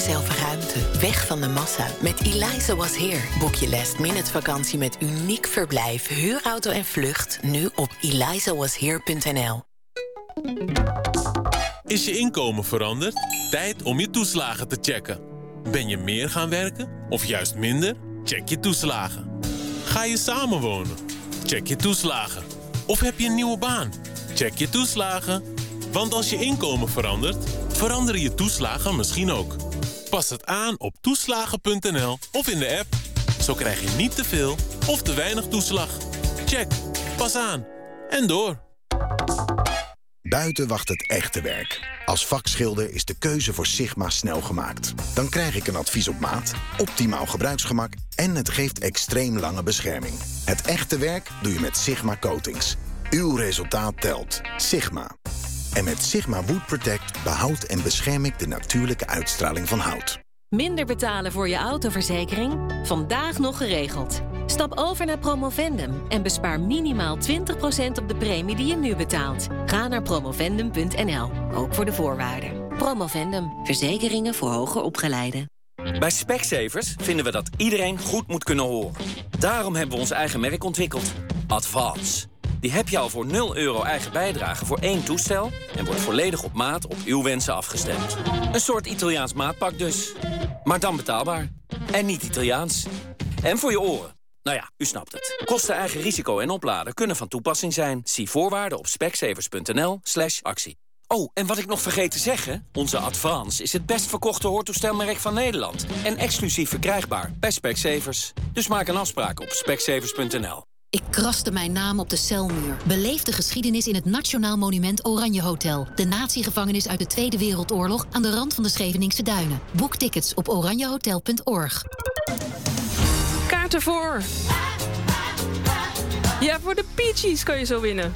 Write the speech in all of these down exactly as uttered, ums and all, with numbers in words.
jezelf ruimte. Weg van de massa. Met Eliza Was Here boek je last minute vakantie met uniek verblijf, huurauto en vlucht. Nu op eliza was here punt n l. Is je inkomen veranderd? Tijd om je toeslagen te checken. Ben je meer gaan werken of juist minder? Check je toeslagen. Ga je samenwonen? Check je toeslagen. Of heb je een nieuwe baan? Check je toeslagen. Want als je inkomen verandert, veranderen je toeslagen misschien ook. Pas het aan op toeslagen punt n l of in de app. Zo krijg je niet te veel of te weinig toeslag. Check. Pas aan. En door. Buiten wacht het echte werk. Als vakschilder is de keuze voor Sigma snel gemaakt. Dan krijg ik een advies op maat, optimaal gebruiksgemak en het geeft extreem lange bescherming. Het echte werk doe je met Sigma Coatings. Uw resultaat telt. Sigma. En met Sigma Wood Protect behoud en bescherm ik de natuurlijke uitstraling van hout. Minder betalen voor je autoverzekering? Vandaag nog geregeld. Stap over naar Promovendum en bespaar minimaal twintig procent op de premie die je nu betaalt. Ga naar promovendum punt n l, ook voor de voorwaarden. Promovendum, verzekeringen voor hoger opgeleiden. Bij Specsavers vinden we dat iedereen goed moet kunnen horen. Daarom hebben we ons eigen merk ontwikkeld. Advance. Die heb je al voor nul euro eigen bijdrage voor één toestel en wordt volledig op maat op uw wensen afgestemd. Een soort Italiaans maatpak dus. Maar dan betaalbaar. En niet Italiaans. En voor je oren. Nou ja, u snapt het. Kosten, eigen risico en opladen kunnen van toepassing zijn. Zie voorwaarden op specsavers punt n l slash actie. Oh, en wat ik nog vergeet te zeggen. Onze Advance is het best verkochte hoortoestelmerk van Nederland. En exclusief verkrijgbaar bij Specsavers. Dus maak een afspraak op specsavers punt n l. Ik kraste mijn naam op de celmuur. Beleef de geschiedenis in het Nationaal Monument Oranje Hotel. De natiegevangenis uit de Tweede Wereldoorlog aan de rand van de Scheveningse Duinen. Boek tickets op oranjehotel punt org. Kaarten voor... Ja, voor de Peaches kan je zo winnen.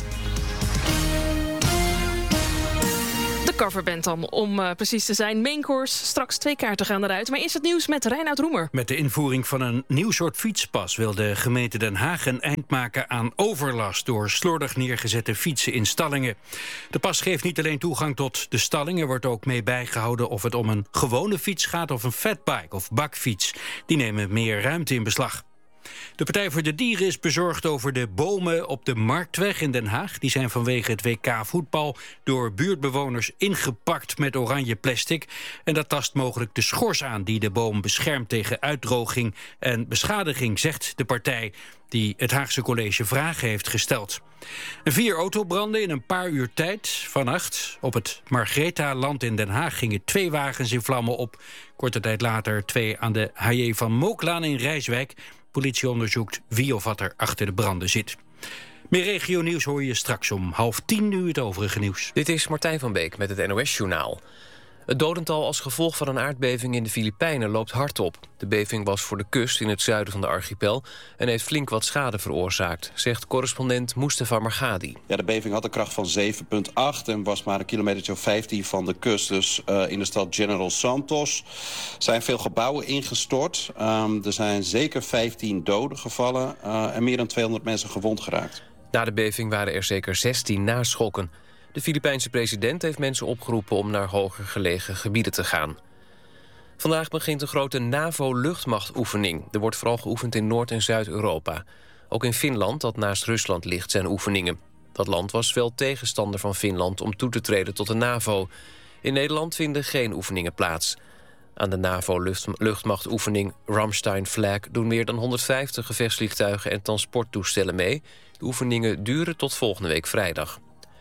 De coverband dan, om uh, precies te zijn. Main course, straks twee kaarten gaan eruit. Maar eerst het nieuws met Reinoud Roemer. Met de invoering van een nieuw soort fietspas wil de gemeente Den Haag een eind maken aan overlast door slordig neergezette fietsen in stallingen. De pas geeft niet alleen toegang tot de stalling, er wordt ook mee bijgehouden of het om een gewone fiets gaat of een fatbike of bakfiets. Die nemen meer ruimte in beslag. De Partij voor de Dieren is bezorgd over de bomen op de Marktweg in Den Haag. Die zijn vanwege het W K voetbal door buurtbewoners ingepakt met oranje plastic. En dat tast mogelijk de schors aan die de boom beschermt tegen uitdroging en beschadiging, zegt de partij die het Haagse College vragen heeft gesteld. Vier autobranden in een paar uur tijd. Vannacht op het Margreta-land in Den Haag gingen twee wagens in vlammen op. Korte tijd later twee aan de H J van Mooklaan in Rijswijk. Politie onderzoekt wie of wat er achter de branden zit. Meer regionieuws hoor je straks om half tien, nu het overige nieuws. Dit is Martijn van Beek met het N O S-journaal. Het dodental als gevolg van een aardbeving in de Filipijnen loopt hard op. De beving was voor de kust in het zuiden van de archipel en heeft flink wat schade veroorzaakt, zegt correspondent Mustafa Margadi. Ja, de beving had een kracht van zeven komma acht en was maar een kilometer of vijftien van de kust. Dus uh, in de stad General Santos zijn veel gebouwen ingestort. Um, er zijn zeker vijftien doden gevallen uh, en meer dan tweehonderd mensen gewond geraakt. Na de beving waren er zeker zestien naschokken. De Filipijnse president heeft mensen opgeroepen om naar hoger gelegen gebieden te gaan. Vandaag begint een grote NAVO-luchtmachtoefening. Er wordt vooral geoefend in Noord- en Zuid-Europa. Ook in Finland, dat naast Rusland ligt, zijn oefeningen. Dat land was wel tegenstander van Finland om toe te treden tot de NAVO. In Nederland vinden geen oefeningen plaats. Aan de NAVO-luchtmachtoefening Ramstein Flag doen meer dan honderdvijftig gevechtsvliegtuigen en transporttoestellen mee. De oefeningen duren tot volgende week vrijdag.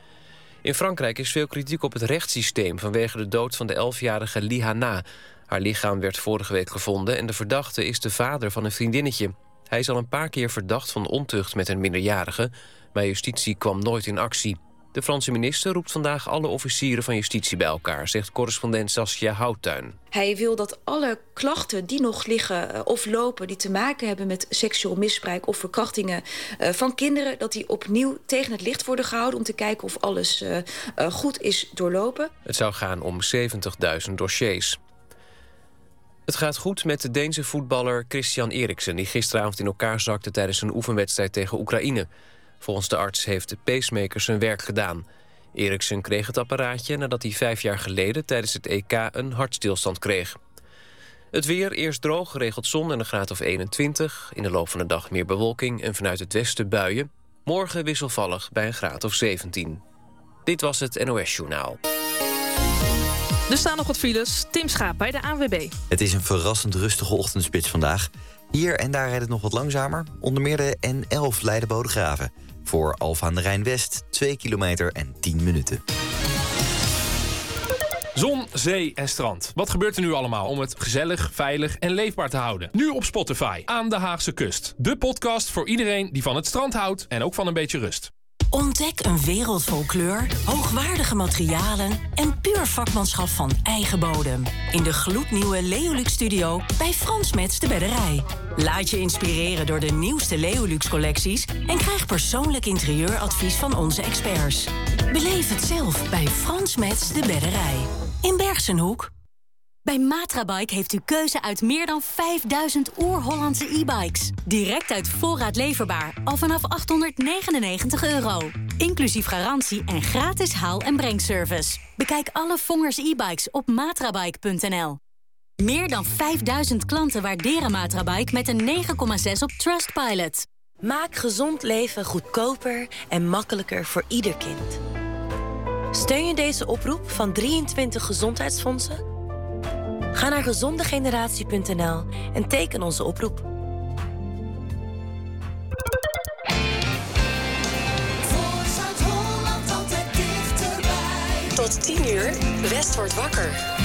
In Frankrijk is veel kritiek op het rechtssysteem vanwege de dood van de elfjarige Lihana. Haar lichaam werd vorige week gevonden en de verdachte is de vader van een vriendinnetje. Hij is al een paar keer verdacht van ontucht met een minderjarige, maar justitie kwam nooit in actie. De Franse minister roept vandaag alle officieren van justitie bij elkaar, zegt correspondent Saskia Houttuin. Hij wil dat alle klachten die nog liggen of lopen, die te maken hebben met seksueel misbruik of verkrachtingen uh, van kinderen, dat die opnieuw tegen het licht worden gehouden om te kijken of alles uh, uh, goed is doorlopen. Het zou gaan om zeventigduizend dossiers. Het gaat goed met de Deense voetballer Christian Eriksen, die gisteravond in elkaar zakte tijdens een oefenwedstrijd tegen Oekraïne. Volgens de arts heeft de pacemaker zijn werk gedaan. Eriksen kreeg het apparaatje nadat hij vijf jaar geleden tijdens het E K een hartstilstand kreeg. Het weer, eerst droog, geregeld zon en een graad of eenentwintig. In de loop van de dag meer bewolking en vanuit het westen buien. Morgen wisselvallig bij een graad of zeventien. Dit was het N O S-journaal. Er staan nog wat files. Tim Schaap bij de A N W B. Het is een verrassend rustige ochtendspits vandaag. Hier en daar rijdt het nog wat langzamer. Onder meer de N elf Leiden-Bodegraven. Voor Alphen aan de Rijn West twee kilometer en tien minuten. Zon, zee en strand. Wat gebeurt er nu allemaal om het gezellig, veilig en leefbaar te houden? Nu op Spotify, Aan de Haagse Kust. De podcast voor iedereen die van het strand houdt en ook van een beetje rust. Ontdek een wereld vol kleur, hoogwaardige materialen en puur vakmanschap van eigen bodem. In de gloednieuwe Leolux Studio bij Frans Mets de Bedderij. Laat je inspireren door de nieuwste Leolux collecties en krijg persoonlijk interieuradvies van onze experts. Beleef het zelf bij Frans Mets de Bedderij. In Bergsenhoek. Bij Matrabike heeft u keuze uit meer dan vijfduizend oer-Hollandse e-bikes. Direct uit voorraad leverbaar, al vanaf achthonderdnegenennegentig euro. Inclusief garantie en gratis haal- en brengservice. Bekijk alle Vongers e-bikes op matrabike punt n l. Meer dan vijfduizend klanten waarderen Matrabike met een negen komma zes op Trustpilot. Maak gezond leven goedkoper en makkelijker voor ieder kind. Steun je deze oproep van drieëntwintig gezondheidsfondsen? Ga naar gezondegeneratie punt n l en teken onze oproep. Tot tien uur, West wordt wakker.